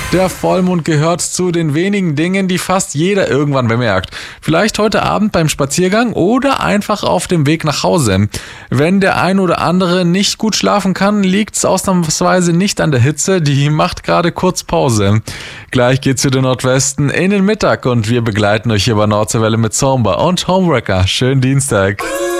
Der Vollmond gehört zu den wenigen Dingen, die fast jeder irgendwann bemerkt. Vielleicht heute Abend beim Spaziergang oder einfach auf dem Weg nach Hause. Wenn der ein oder andere nicht gut schlafen kann, liegt's ausnahmsweise nicht an der Hitze, die macht gerade kurz Pause. Gleich geht's für den Nordwesten in den Mittag und wir begleiten euch hier bei Nordseewelle mit Zomba und Homewrecker. Schönen Dienstag.